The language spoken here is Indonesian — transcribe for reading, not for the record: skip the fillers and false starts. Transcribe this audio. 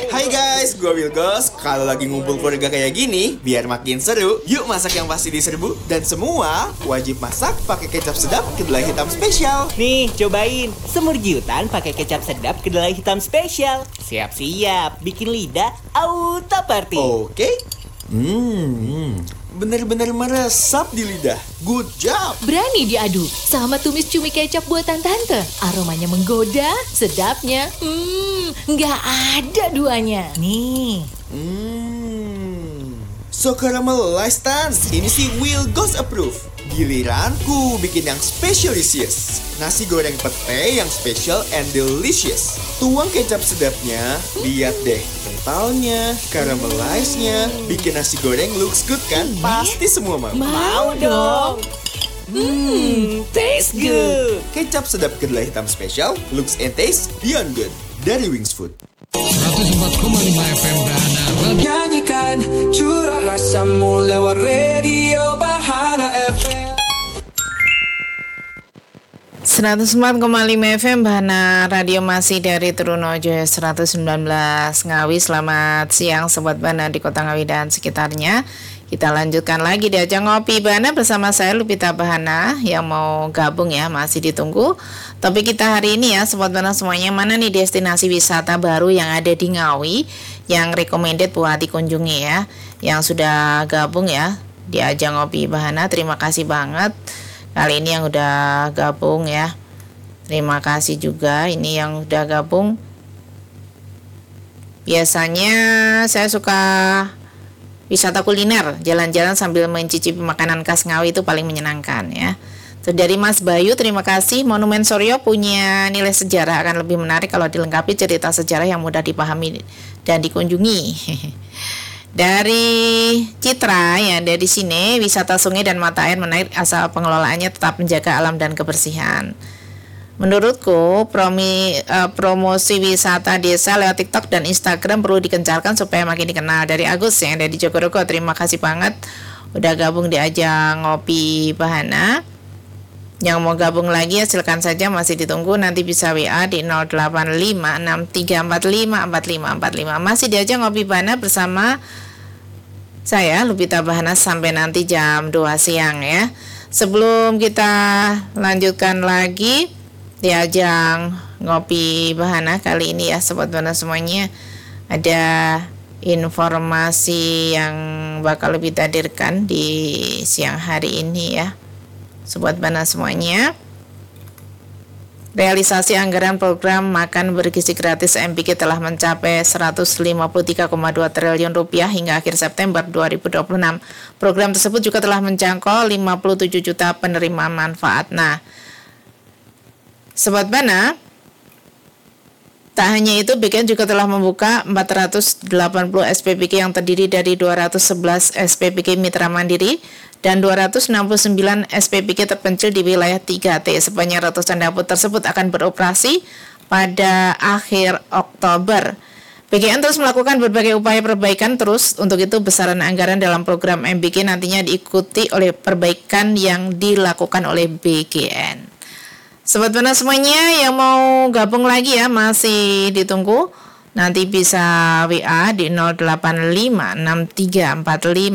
Hai guys, gue Wilgos. Kalau lagi ngumpul keluarga kayak gini, biar makin seru, yuk masak yang pasti diserbu. Dan semua wajib masak pakai kecap sedap kedelai hitam spesial. Nih, cobain semur jiutan pakai kecap sedap kedelai hitam spesial. Siap-siap, bikin lidah auto party. Oke. Bener-bener meresap di lidah. Good job. Berani diadu sama tumis cumi kecap buatan tante. Aromanya menggoda, sedapnya, nggak ada duanya. Nih, So caramelized Tan. Ini sih Wilgos approve. Giliranku bikin yang specialisius. Nasi goreng pete yang special and delicious. Tuang kecap sedapnya, lihat deh kentalnya, caramelized-nya. Bikin nasi goreng looks good kan? Pasti semua mau. Mau dong. taste good. Kecap sedap kedelai hitam special, looks and taste beyond good. Dari Wings Food. 104,5 FM Bahana Nyanyikan curah rasamu lewat radio Bahana FM. 104,5 FM Bahana Radio masih dari Trunojo 119 Ngawi. Selamat siang Sobat Bahana di Kota Ngawi dan sekitarnya. Kita lanjutkan lagi di ajang ngopi Bahana bersama saya Lupita Bahana. Yang mau gabung ya masih ditunggu. Topik kita hari ini ya Sobat Bahana semuanya, mana nih destinasi wisata baru yang ada di Ngawi yang recommended buat dikunjungi ya. Yang sudah gabung ya di ajang ngopi Bahana, terima kasih banget. Kali ini yang udah gabung ya, terima kasih juga ini yang udah gabung. Biasanya saya suka wisata kuliner, jalan-jalan sambil mencicipi makanan khas Ngawi itu paling menyenangkan ya. Terus dari Mas Bayu, terima kasih. Monumen Soryo punya nilai sejarah, akan lebih menarik kalau dilengkapi cerita sejarah yang mudah dipahami dan dikunjungi. Dari Citra ya, dari sini wisata sungai dan mata air menarik asal pengelolaannya tetap menjaga alam dan kebersihan. Menurutku promosi wisata desa lewat TikTok dan Instagram perlu dikencarkan supaya makin dikenal. Dari Agus yang ada di Jogorogo, terima kasih banget udah gabung di ajang ngopi Bahana. Yang mau gabung lagi ya silakan saja, masih ditunggu, nanti bisa WA di 085634545545. Masih di ajang ngopi Bahana bersama saya Lupita Bahana sampai nanti jam 2 siang ya. Sebelum kita lanjutkan lagi di ajang ngopi Bahana kali ini ya Sobat Bahana semuanya, ada informasi yang bakal lebih hadirkan di siang hari ini ya Sobat Bahana semuanya. Realisasi anggaran program makan bergizi gratis MBG telah mencapai 153,2 triliun rupiah hingga akhir September 2026. Program tersebut juga telah menjangkau 57 juta penerima manfaat. Nah, Sobat Bahana, tak hanya itu, BKN juga telah membuka 480 SPPK yang terdiri dari 211 SPPK Mitra Mandiri dan 269 SPPK terpencil di wilayah 3T. Sebanyak ratusan dapur tersebut akan beroperasi pada akhir Oktober. BKN terus melakukan berbagai upaya perbaikan terus. Untuk itu besaran anggaran dalam program MBK nantinya diikuti oleh perbaikan yang dilakukan oleh BKN. Sobat Bahana semuanya yang mau gabung lagi ya masih ditunggu. Nanti bisa WA di 08563455